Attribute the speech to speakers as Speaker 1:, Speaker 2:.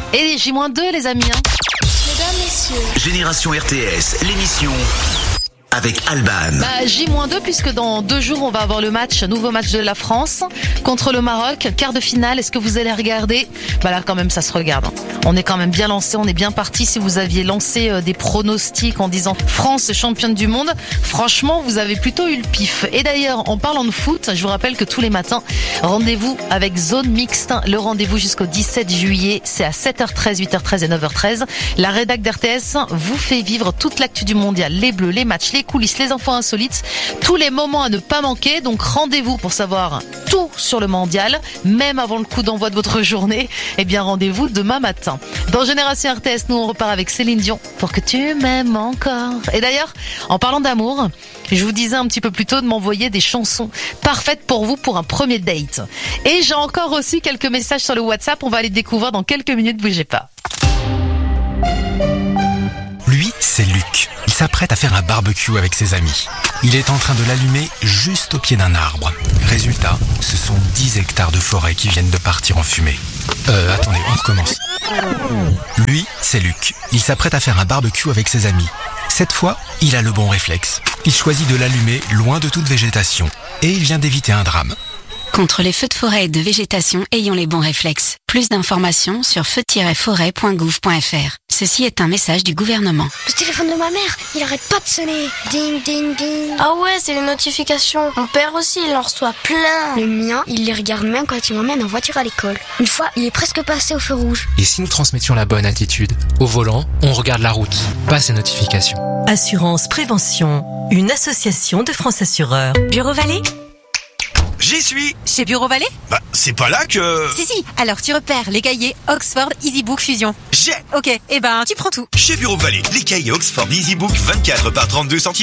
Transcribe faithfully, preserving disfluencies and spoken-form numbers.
Speaker 1: Et les J deux, les amis. Hein.
Speaker 2: Mesdames, messieurs.
Speaker 3: Génération R T S, l'émission avec Alban.
Speaker 1: Bah, J deux, puisque dans deux jours, on va avoir le match, nouveau match de la France contre le Maroc, quart de finale. Est-ce que vous allez regarder? Bah là, quand même, ça se regarde. On est quand même bien lancé, on est bien parti. Si vous aviez lancé des pronostics en disant France championne du monde, franchement, vous avez plutôt eu le pif. Et d'ailleurs, en parlant de foot, je vous rappelle que tous les matins, rendez-vous avec Zone Mixte. Le rendez-vous jusqu'au dix-sept juillet, c'est à sept heures treize, huit heures treize et neuf heures treize. La rédac d'R T S vous fait vivre toute l'actu du mondial, les bleus, les matchs, les coulisses, les infos insolites, tous les moments à ne pas manquer. Donc rendez-vous pour savoir tout sur le mondial, même avant le coup d'envoi de votre journée. Eh bien, rendez-vous demain matin. Dans Génération R T S, nous on repart avec Céline Dion pour que tu m'aimes encore. Et d'ailleurs, en parlant d'amour, je vous disais un petit peu plus tôt de m'envoyer des chansons parfaites pour vous pour un premier date. Et j'ai encore reçu quelques messages sur le WhatsApp, on va les découvrir dans quelques minutes, bougez pas.
Speaker 4: Lui, c'est Luc. Il s'apprête à faire un barbecue avec ses amis. Il est en train de l'allumer juste au pied d'un arbre. Résultat, ce sont dix hectares de forêt qui viennent de partir en fumée. Euh, attendez, on recommence. Lui, c'est Luc. Il s'apprête à faire un barbecue avec ses amis. Cette fois, il a le bon réflexe. Il choisit de l'allumer loin de toute végétation. Et il vient d'éviter un drame.
Speaker 5: Contre les feux de forêt et de végétation, ayons les bons réflexes. Plus d'informations sur feu tiret forêt point gouv point f r. Ceci est un message du gouvernement.
Speaker 2: Le téléphone de ma mère, il arrête pas de sonner. Ding, ding, ding.
Speaker 6: Ah ouais, c'est les notifications. Mon père aussi, il en reçoit plein.
Speaker 2: Le mien, il les regarde même quand il m'emmène en voiture à l'école. Une fois, il est presque passé au feu rouge.
Speaker 7: Et si nous transmettions la bonne attitude? Au volant, on regarde la route, pas ces notifications.
Speaker 8: Assurance Prévention, une association de France Assureurs.
Speaker 9: Bureau Vallée?
Speaker 10: J'y suis.
Speaker 9: Chez Bureau Vallée?
Speaker 10: Bah, c'est pas là que...
Speaker 9: Si, si. Alors, tu repères les cahiers Oxford EasyBook Fusion.
Speaker 10: J'ai.
Speaker 9: Ok, eh ben, tu prends tout.
Speaker 10: Chez Bureau Vallée, les cahiers Oxford EasyBook vingt-quatre par trente-deux centimètres.